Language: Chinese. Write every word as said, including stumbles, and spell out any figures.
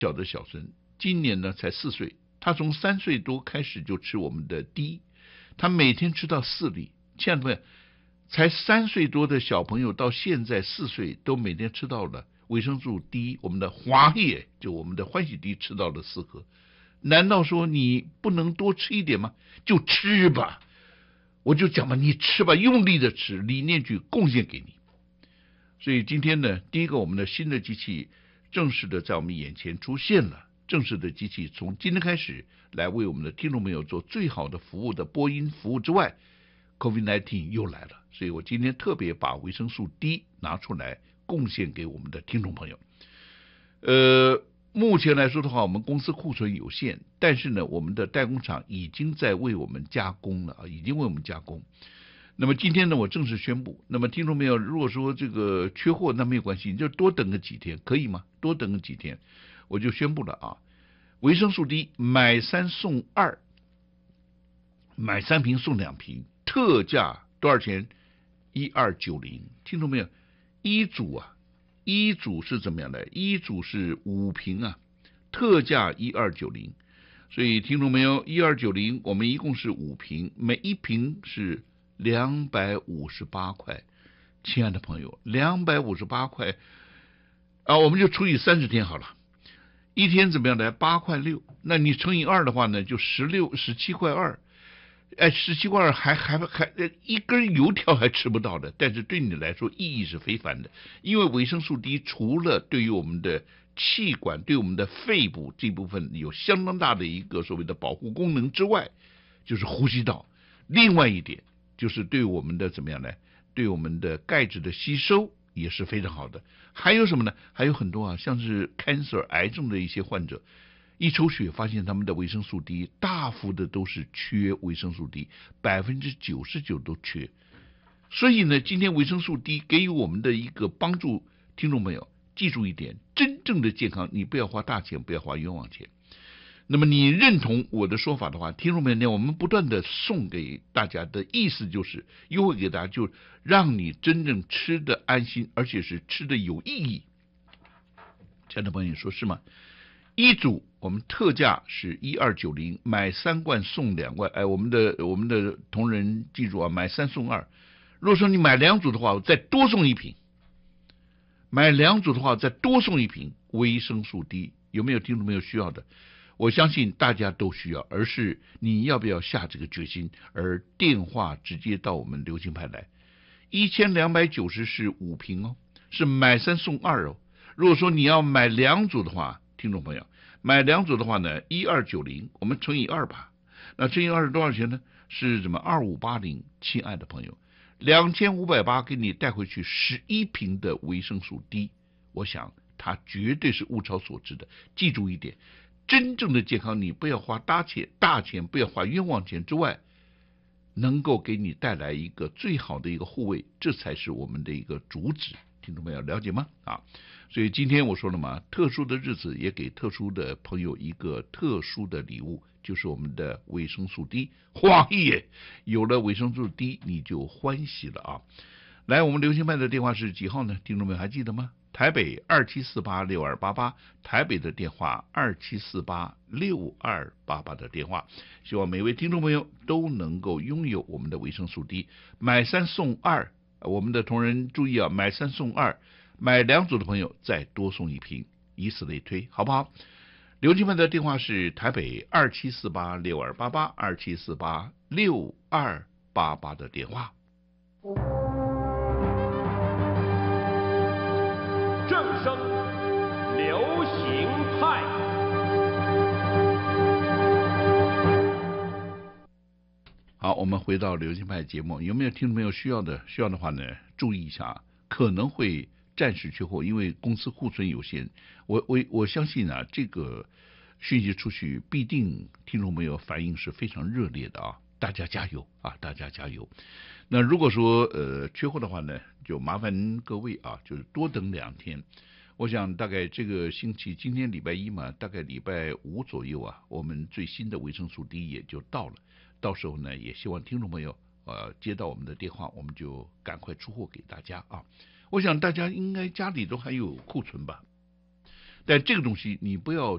小的小孙，今年呢才四岁，他从三岁多开始就吃我们的 D， 他每天吃到四粒。亲爱的朋友，才三岁多的小朋友到现在四岁都每天吃到了维生素 D， 我们的华叶就我们的欢喜 D 吃到了四颗，难道说你不能多吃一点吗？就吃吧，我就讲吧，你吃吧，用力的吃，理念去贡献给你。所以今天呢，第一个我们的新的机器正式的在我们眼前出现了，正式的机器从今天开始来为我们的听众朋友做最好的服务的播音服务之外， COVID 十九 又来了，所以我今天特别把维生素 D 拿出来贡献给我们的听众朋友。呃，目前来说的话，我们公司库存有限，但是呢，我们的代工厂已经在为我们加工了啊，已经为我们加工。那么今天呢，我正式宣布，那么听众朋友，如果说这个缺货，那没有关系，你就多等个几天，可以吗？多等个几天，我就宣布了啊，维生素 D 买三送二，买三瓶送两瓶，特价多少钱？一二九零，听众没有？一组啊，一组是怎么样的？一组是五瓶啊，特价一二九零，所以听众没有？一二九零，我们一共是五瓶，每一瓶是两百五十八块，亲爱的朋友，两百五十八块啊，我们就除以三十天好了，一天怎么样来？八块六，那你乘以二的话呢，就十六十七块二。哎，十七块二还还还一根油条还吃不到的，但是对你来说意义是非凡的，因为维生素 D 除了对于我们的气管、对我们的肺部这部分有相当大的一个所谓的保护功能之外，就是呼吸道。另外一点就是对我们的怎么样呢？对我们的钙质的吸收也是非常好的。还有什么呢？还有很多啊，像是 cancer 癌症的一些患者。一抽血发现他们的维生素 D 大幅的都是缺维生素 D， 百分之九十九都缺。所以呢，今天维生素 D 给予我们的一个帮助，听众朋友记住一点，真正的健康你不要花大钱，不要花冤枉钱。那么你认同我的说法的话，听众朋友，我们不断的送给大家的意思就是优惠给大家，就让你真正吃的安心，而且是吃的有意义。亲爱的朋友，说是吗？一组我们特价是一二九零，买三罐送两罐。哎，我们的我们的同仁记住啊，买三送二。如果说你买两组的话，我再多送一瓶。买两组的话，再多送一瓶维生素 D。有没有听众朋友需要的？我相信大家都需要，而是你要不要下这个决心？而电话直接到我们流行派来，一千两百九十是五瓶哦，是买三送二哦。如果说你要买两组的话，听众朋友，买两组的话呢，一二九零，我们乘以二吧。那乘以二是多少钱呢？是什么？二五八零。亲爱的朋友，两千五百八给你带回去十一瓶的维生素 D， 我想它绝对是物超所值的。记住一点，真正的健康，你不要花大钱，大钱不要花冤枉钱之外，能够给你带来一个最好的一个护卫，这才是我们的一个主旨。听众朋友了解吗？啊，所以今天我说了嘛，特殊的日子也给特殊的朋友一个特殊的礼物，就是我们的维生素 D。哇耶，有了维生素 D 你就欢喜了啊！来，我们流行派的电话是几号呢？听众朋友还记得吗？台北二七四八六二八八，台北的电话二七四八六二八八的电话，希望每位听众朋友都能够拥有我们的维生素 D， 买三送二。我们的同仁注意啊，买三送二，买两组的朋友再多送一瓶，以此类推，好不好？刘金曼的电话是台北二七四八六二八八，二七四八六二八八的电话。 正声流行派。 好，我们回到流行派节目，有没有听众朋友需要的？需要的话呢，注意一下，可能会暂时缺货，因为公司库存有限。我我我相信啊，这个讯息出去，必定听众朋友反应是非常热烈的啊！大家加油啊！大家加油。那如果说呃缺货的话呢，就麻烦各位啊，就是多等两天。我想大概这个星期，今天礼拜一嘛，大概礼拜五左右啊，我们最新的维生素 D 也就到了。到时候呢，也希望听众朋友呃接到我们的电话，我们就赶快出货给大家啊。我想大家应该家里都还有库存吧。 但这个东西你不要